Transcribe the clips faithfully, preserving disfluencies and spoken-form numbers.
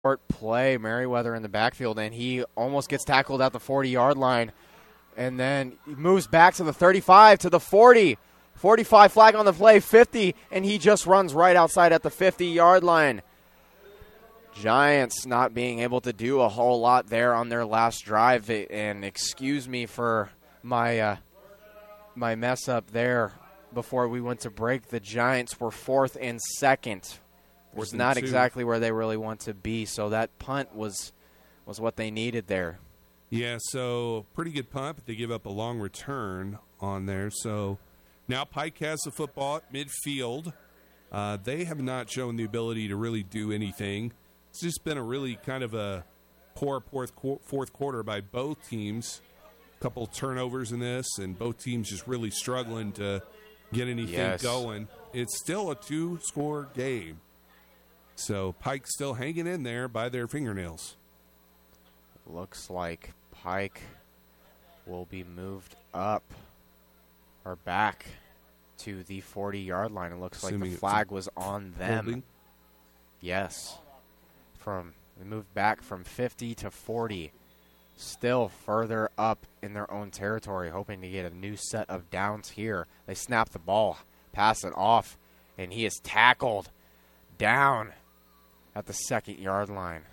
short play, Merriweather in the backfield, and he almost gets tackled at the forty-yard line. And then he moves back to the thirty-five, to the forty. forty-five flag on the play, fifty, and he just runs right outside at the fifty-yard line. Giants not being able to do a whole lot there on their last drive. And excuse me for my uh, my mess up there before we went to break. The Giants were fourth and second. Was not exactly where they really want to be, so that punt was was what they needed there. Yeah, so pretty good punt, but they give up a long return on there. So now Pike has the football at midfield. Uh, they have not shown the ability to really do anything. It's just been a really kind of a poor fourth, fourth quarter by both teams. A couple turnovers in this, and both teams just really struggling to get anything yes. going. It's still a two-score game. So Pike's still hanging in there by their fingernails. Looks like Pike will be moved up or back to the forty-yard line. It looks Assuming like the flag was on them. Holding. Yes. From they moved back from fifty to forty. Still further up in their own territory, hoping to get a new set of downs here. They snap the ball, pass it off, and he is tackled down at the second yard line.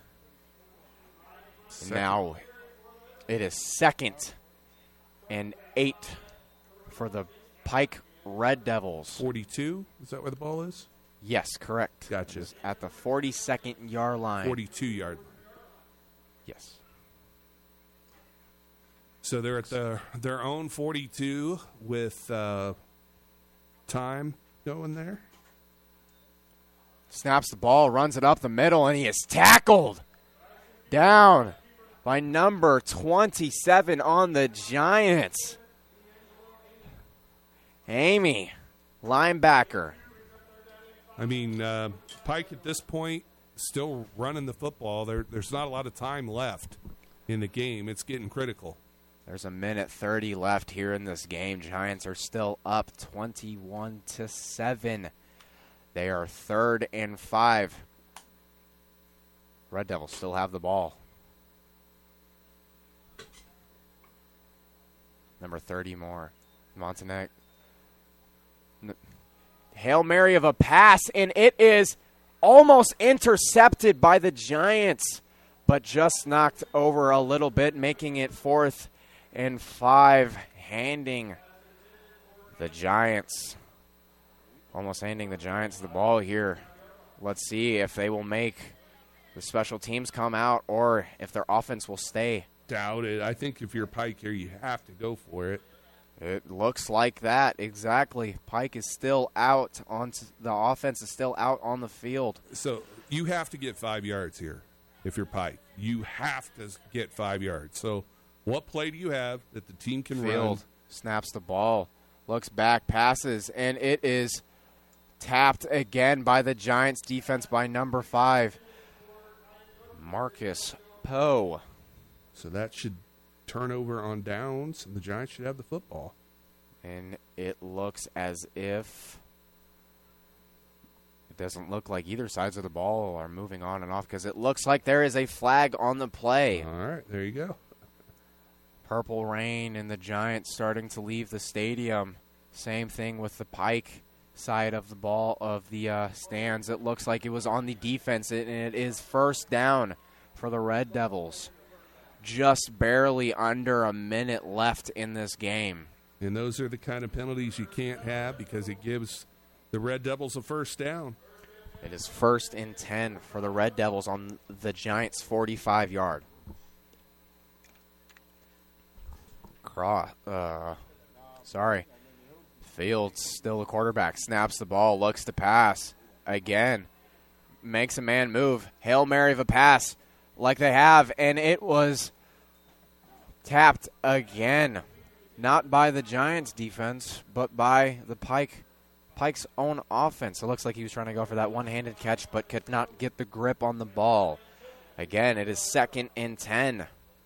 Now it is second and eight for the Pike Red Devils. forty-two? Is that where the ball is? Yes, correct. Gotcha. At the forty-second yard line. forty-two-yard line. Yes. So they're at the, their own forty-two with uh, time going there. Snaps the ball, runs it up the middle, and he is tackled down by number twenty-seven on the Giants. Amy, linebacker. I mean, uh, Pike at this point still running the football. There, there's not a lot of time left in the game. It's getting critical. There's a minute thirty left here in this game. Giants are still up twenty-one to seven. They are third and five. Red Devils still have the ball. Number thirty more. Montenegro. Hail Mary of a pass, and it is almost intercepted by the Giants, but just knocked over a little bit, making it fourth and five, handing the Giants. Almost handing the Giants the ball here. Let's see if they will make the special teams come out or if their offense will stay. Doubt it. I think if you're Pike here, you have to go for it. It looks like that, exactly. Pike is still out. On the offense is still out on the field. So you have to get five yards here if you're Pike. You have to get five yards. So what play do you have that the team can Field run? Snaps the ball, looks back, passes, and it is tapped again by the Giants defense by number five, Marcus Poe. So that should turn over on downs, and the Giants should have the football. And it looks as if it doesn't look like either sides of the ball are moving on and off because it looks like there is a flag on the play. All right, there you go. Purple rain and the Giants starting to leave the stadium. Same thing with the Pike side of the ball of the uh, stands. It looks like it was on the defense, and it is first down for the Red Devils. Just barely under a minute left in this game. And those are the kind of penalties you can't have because it gives the Red Devils a first down. It is first and ten for the Red Devils on the Giants' forty-five yard. Cross. Uh, sorry. Fields still the quarterback. Snaps the ball. Looks to pass. Again. Makes a man move. Hail Mary of a pass like they have. And it was tapped again. Not by the Giants defense, but by the Pike Pike's own offense. It looks like he was trying to go for that one-handed catch, but could not get the grip on the ball. Again, it is second and ten.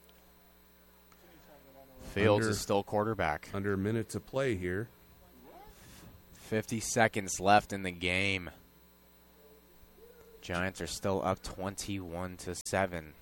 Fields under, is still quarterback. Under a minute to play here. fifty seconds left in the game. Giants are still up twenty-one to seven.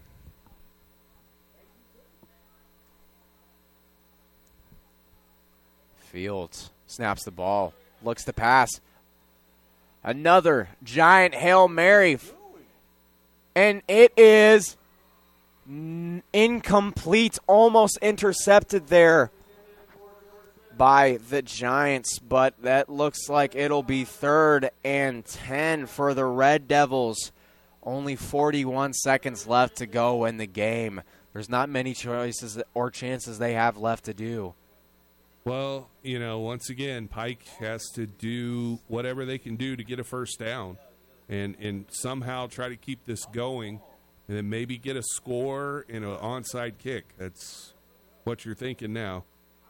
Fields snaps the ball, looks to pass. Another giant Hail Mary. And it is n- incomplete, almost intercepted there by the Giants, but that looks like it'll be third and ten for the Red Devils. Only forty-one seconds left to go in the game. There's not many choices or chances they have left to do. Well, you know, once again, Pike has to do whatever they can do to get a first down and, and somehow try to keep this going and then maybe get a score and an onside kick. That's what you're thinking now.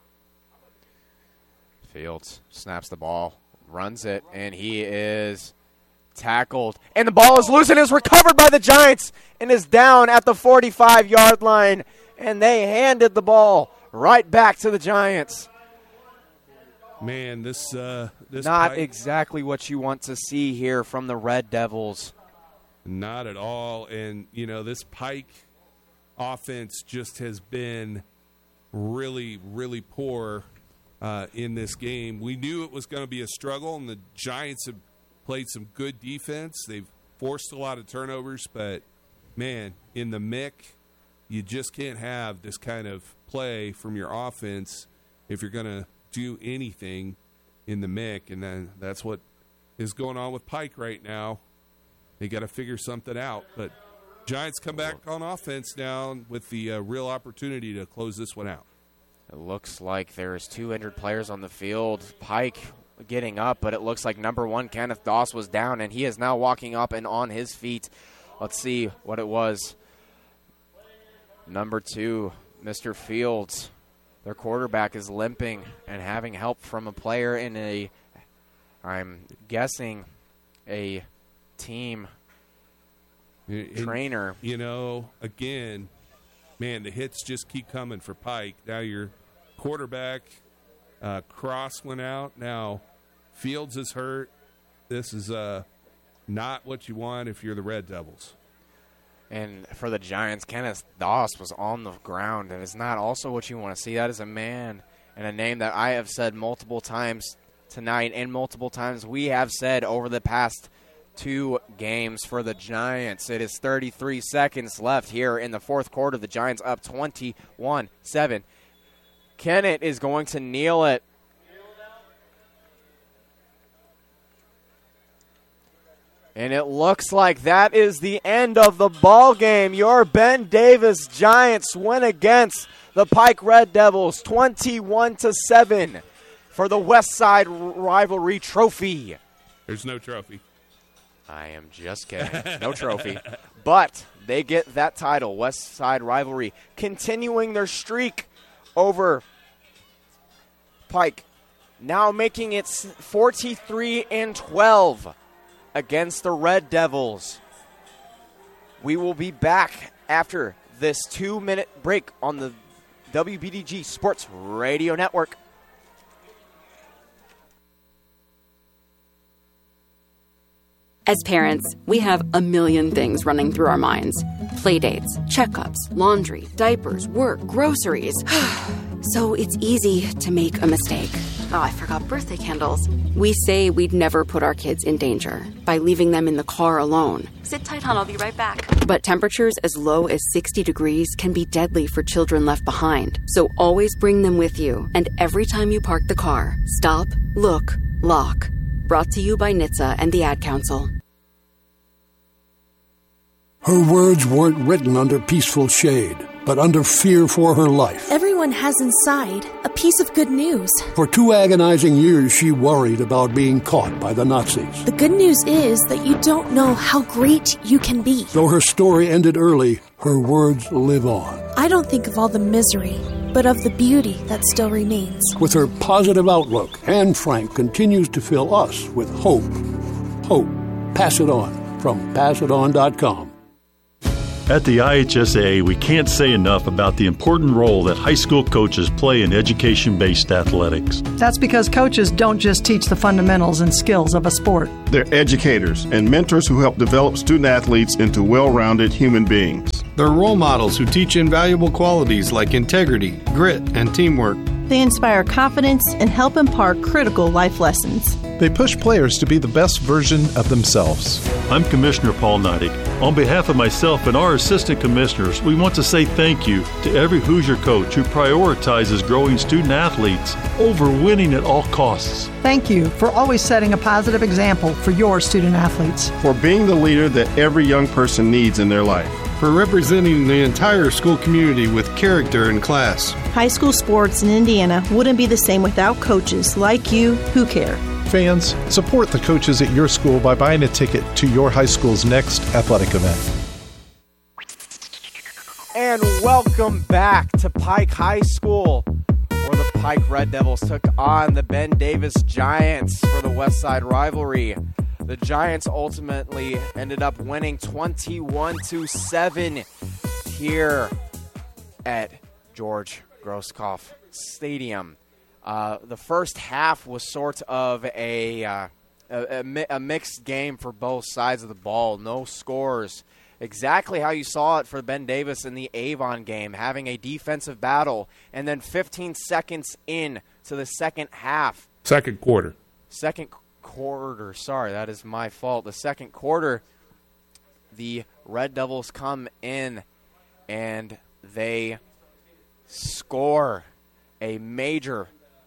Fields snaps the ball, runs it, and he is tackled. And the ball is loose and is recovered by the Giants and is down at the forty-five-yard line. And they handed the ball right back to the Giants. Man, this uh, this not Pike, exactly what you want to see here from the Red Devils. Not at all. And, you know, this Pike offense just has been really, really poor uh, in this game. We knew it was going to be a struggle, and the Giants have played some good defense. They've forced a lot of turnovers, but, man, in the M I C, you just can't have this kind of play from your offense if you're going to do anything in the M I C, and then that's what is going on with Pike right now. They got to figure something out, but Giants come back on offense now with the uh, real opportunity to close this one out. It looks like there's two injured players on the field. Pike getting up, but it looks like number one, Kenneth Doss, was down, and he is now walking up and on his feet. Let's see what it was. Number two, Mister Fields, their quarterback, is limping and having help from a player in a, I'm guessing, a team and, trainer. You know, again, man, the hits just keep coming for Pike. Now your quarterback, uh, Cross went out. Now Fields is hurt. This is uh, not what you want if you're the Red Devils. And for the Giants, Kenneth Doss was on the ground, and it's not also what you want to see. That is a man and a name that I have said multiple times tonight and multiple times we have said over the past two games for the Giants. It is thirty-three seconds left here in the fourth quarter. The Giants up twenty-one seven. Kenneth is going to kneel it. And it looks like that is the end of the ball game. Your Ben Davis Giants win against the Pike Red Devils twenty-one to seven for the West Side Rivalry Trophy. There's no trophy. I am just kidding. No trophy. But they get that title, West Side Rivalry, continuing their streak over Pike, now making it forty-three and twelve. Against the Red Devils. We will be back after this two-minute break on the W B D G Sports Radio Network. As parents, we have a million things running through our minds. Playdates, checkups, laundry, diapers, work, groceries. So it's easy to make a mistake. Oh, I forgot birthday candles. We say we'd never put our kids in danger by leaving them in the car alone. Sit tight, hon, I'll be right back. But temperatures as low as sixty degrees can be deadly for children left behind. So always bring them with you. And every time you park the car, stop, look, lock. Brought to you by N H T S A and the Ad Council. Her words weren't written under peaceful shade, but under fear for her life. Everyone has inside a piece of good news. For two agonizing years, she worried about being caught by the Nazis. The good news is that you don't know how great you can be. Though her story ended early, her words live on. I don't think of all the misery, but of the beauty that still remains. With her positive outlook, Anne Frank continues to fill us with hope. Hope. Pass it on from pass it on dot com. At the I H S A A, we can't say enough about the important role that high school coaches play in education-based athletics. That's because coaches don't just teach the fundamentals and skills of a sport. They're educators and mentors who help develop student-athletes into well-rounded human beings. They're role models who teach invaluable qualities like integrity, grit, and teamwork. They inspire confidence and help impart critical life lessons. They push players to be the best version of themselves. I'm Commissioner Paul Neidig. On behalf of myself and our assistant commissioners, we want to say thank you to every Hoosier coach who prioritizes growing student athletes over winning at all costs. Thank you for always setting a positive example for your student athletes. For being the leader that every young person needs in their life. For representing the entire school community with character and class. High school sports in Indiana wouldn't be the same without coaches like you who care. Fans, support the coaches at your school by buying a ticket to your high school's next athletic event. And welcome back to Pike High School, where the Pike Red Devils took on the Ben Davis Giants for the West Side rivalry. The Giants ultimately ended up winning twenty-one to seven here at George Grosskopf Stadium. Uh, the first half was sort of a, uh, a, a, mi- a mixed game for both sides of the ball. No scores. Exactly how you saw it for Ben Davis in the Avon game, having a defensive battle, and then fifteen seconds in to the second half. Second quarter. Second quarter. Sorry, that is my fault. The second quarter, the Red Devils come in and they score a major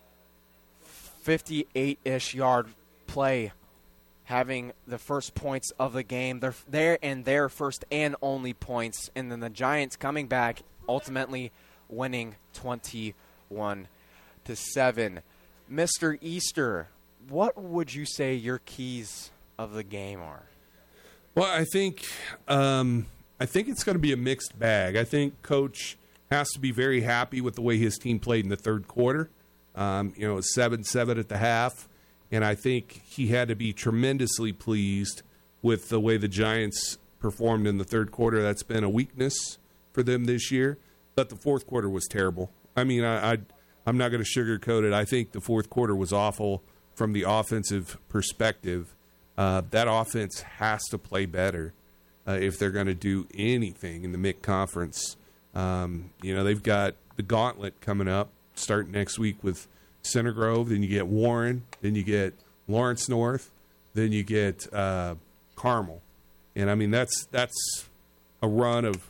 fifty-eight-ish yard play, having the first points of the game. They're there and their first and only points, and then the Giants coming back, ultimately winning twenty-one to seven. Mister Easter, what would you say your keys of the game are? Well, I think um, I think it's going to be a mixed bag. I think Coach has to be very happy with the way his team played in the third quarter. Um, you know, seven seven at the half, and I think he had to be tremendously pleased with the way the Giants performed in the third quarter. That's been a weakness for them this year, but the fourth quarter was terrible. I mean, I, I, I'm not going to sugarcoat it. I think the fourth quarter was awful from the offensive perspective. Uh, that offense has to play better uh, if they're going to do anything in the M I C conference. Um, you know, they've got the gauntlet coming up. Start next week with Center Grove, then you get Warren, then you get Lawrence North, then you get uh, Carmel, and I mean that's that's a run of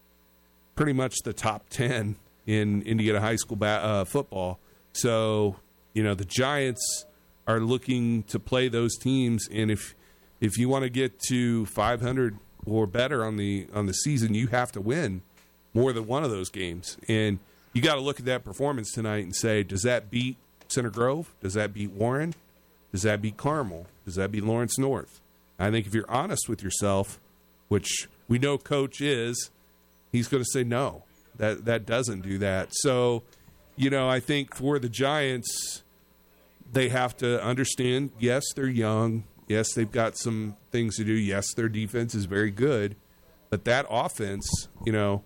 pretty much the top ten in Indiana high school ba- uh, football. So you know the Giants are looking to play those teams, and if if you want to get to five hundred or better on the on the season, you have to win more than one of those games, and you got to look at that performance tonight and say, does that beat Center Grove? Does that beat Warren? Does that beat Carmel? Does that beat Lawrence North? I think if you're honest with yourself, which we know Coach is, he's going to say no. That that doesn't do that. So, you know, I think for the Giants, they have to understand, yes, they're young. Yes, they've got some things to do. Yes, their defense is very good. But that offense, you know,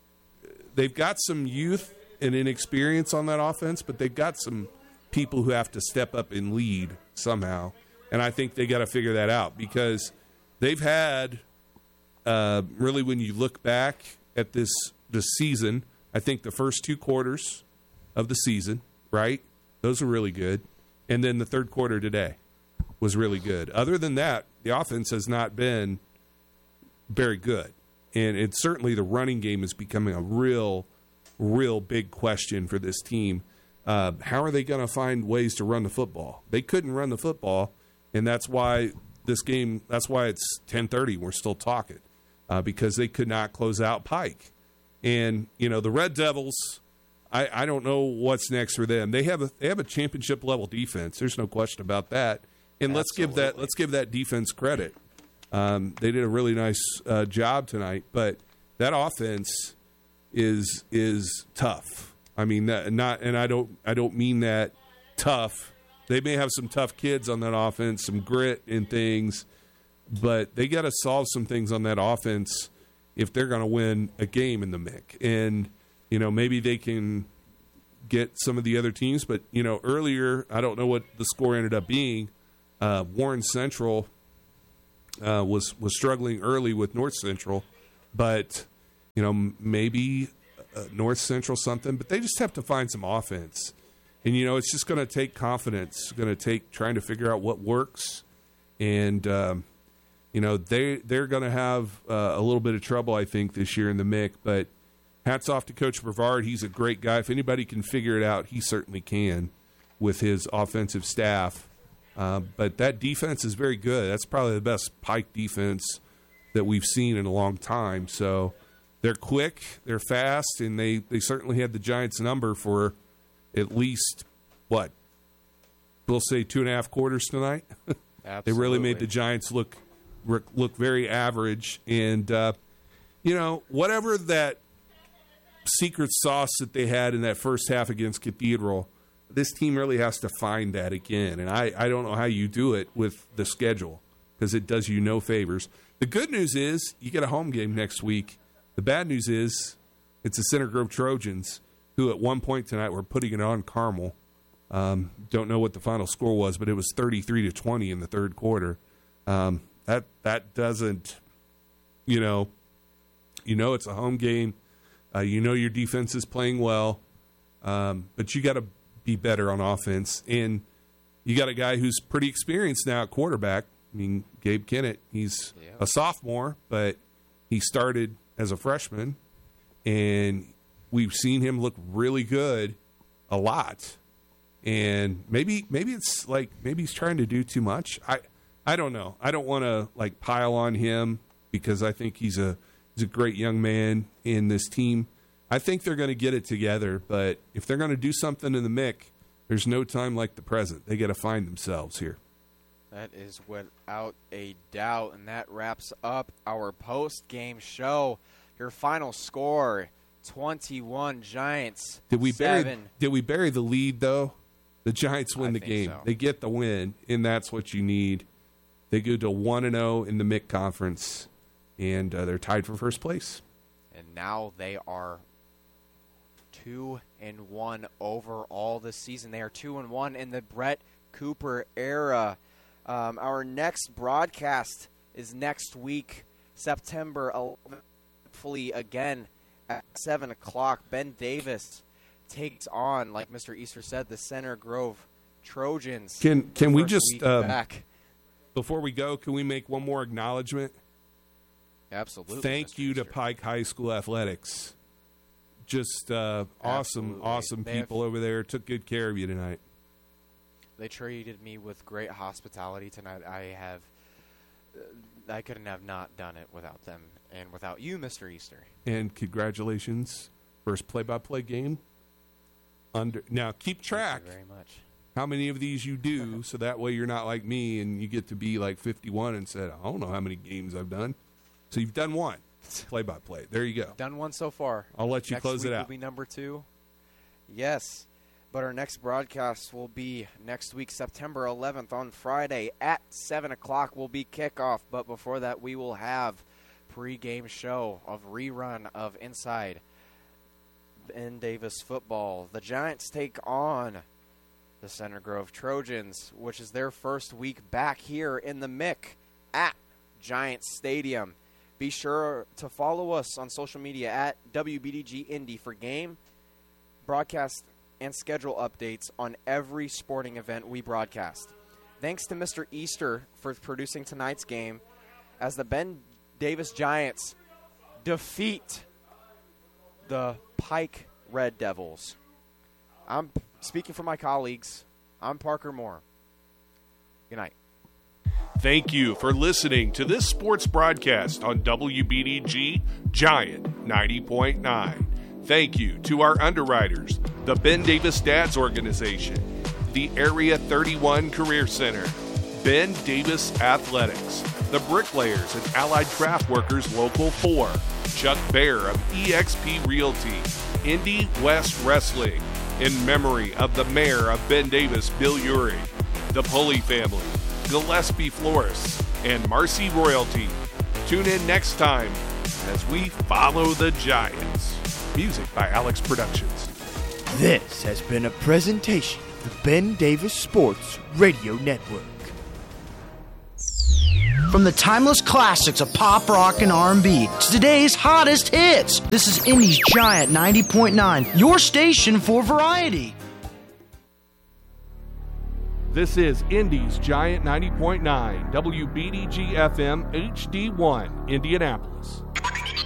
they've got some youth and inexperience on that offense, but they've got some people who have to step up and lead somehow. And I think they got to figure that out because they've had, uh, really when you look back at this, this season, I think the first two quarters of the season, right, those were really good. And then the third quarter today was really good. Other than that, the offense has not been very good. And it's certainly the running game is becoming a real, real big question for this team. Uh, how are they going to find ways to run the football? They couldn't run the football, and that's why this game. That's why it's ten thirty. We're still talking uh, because they could not close out Pike. And you know the Red Devils. I, I don't know what's next for them. They have a they have a championship level defense. There's no question about that. And Absolutely. let's give that let's give that defense credit. Um, they did a really nice uh, job tonight, but that offense is is tough. I mean, that, not, and I don't I don't mean that tough. They may have some tough kids on that offense, some grit and things, but they got to solve some things on that offense. if they're going to win a game in the M I C. And, you know, maybe they can get some of the other teams. But, you know, earlier, I don't know what the score ended up being. Uh, Warren Central uh, was, was struggling early with North Central. But, you know, maybe uh, North Central something. But they just have to find some offense. And, you know, it's just going to take confidence. It's going to take trying to figure out what works. And, um, you know, they, they're going to have uh, a little bit of trouble, I think, this year in the M I C. But hats off to Coach Brevard. He's a great guy. If anybody can figure it out, he certainly can with his offensive staff. Uh, but that defense is very good. That's probably the best Pike defense that we've seen in a long time. So they're quick, they're fast, and they, they certainly had the Giants' number for – at least, what, we'll say two and a half quarters tonight. They really made the Giants look look very average. And, uh, you know, whatever that secret sauce that they had in that first half against Cathedral, this team really has to find that again. And I, I don't know how you do it with the schedule because it does you no favors. The good news is you get a home game next week. The bad news is it's the Center Grove Trojans, who at one point tonight were putting it on Carmel. Um, don't know what the final score was, but it was thirty-three to twenty in the third quarter. Um, that that doesn't, you know, you know it's a home game. Uh, you know your defense is playing well, um, but you got to be better on offense. And you got a guy who's pretty experienced now at quarterback. I mean, Gabe Kennett, he's yeah. a sophomore, but he started as a freshman, and we've seen him look really good a lot. And maybe maybe it's like maybe he's trying to do too much. I I don't know. I don't want to like pile on him because I think he's a he's a great young man in this team. I think they're going to get it together, but if they're going to do something in the M I C, there's no time like the present. They got to find themselves here. That is without a doubt, and that wraps up our post-game show. Your final score: twenty-one Giants. Did we seven. bury? Did we bury the lead though? The Giants win I the think game. So. They get the win, and that's what you need. They go to one and zero in the M I C conference, and uh, they're tied for first place. And now they are two and one overall this season. They are two and one in the Brett Cooper era. Um, our next broadcast is next week, September eleventh. Hopefully again at seven o'clock. Ben Davis takes on, like Mister Easter said, the Center Grove Trojans. Can can we just um, back. Before we go, can we make one more acknowledgement? Absolutely. Thank Mister you Easter. to Pike High School Athletics. Just uh, awesome, Absolutely. awesome They people have, over there. Took good care of you tonight. They treated me with great hospitality tonight. I have, uh, I couldn't have not done it without them and without you, Mister Easter. And congratulations, first play-by-play game. Under now, keep track. Thank you very much. How many of these you do, so that way you're not like me and you get to be like fifty-one and said, I don't know how many games I've done. So you've done one play-by-play. There you go. Done one so far. I'll let you Next close week it out. will be number two. Yes, but our next broadcast will be next week, September eleventh on Friday at seven o'clock will be kickoff. But before that, we will have pre-game show of rerun of Inside Ben Davis football. The Giants take on the Center Grove Trojans, which is their first week back here in the M I C at Giants Stadium. Be sure to follow us on social media at W B D G Indy for game, broadcast, and schedule updates on every sporting event we broadcast. Thanks to Mister Easter for producing tonight's game as the Ben Davis Giants defeat the Pike Red Devils. I'm speaking for my colleagues. I'm Parker Moore. Good night. Thank you for listening to this sports broadcast on W B D G Giant ninety point nine. Thank you to our underwriters, the Ben Davis Dads Organization, the Area thirty-one Career Center, Ben Davis Athletics, the Bricklayers and Allied Craft Workers Local four, Chuck Bear of E X P Realty, Indy West Wrestling, in memory of the mayor of Ben Davis, Bill Urey, the Pulley family, Gillespie Florists, and Marcy Royalty. Tune in next time as we follow the Giants. Music by Alex Productions. This has been a presentation of the Ben Davis Sports Radio Network. From the timeless classics of pop, rock, and R and B to today's hottest hits, this is Indy's Giant ninety point nine, your station for variety. This is Indy's Giant ninety point nine, W B D G F M H D one, Indianapolis.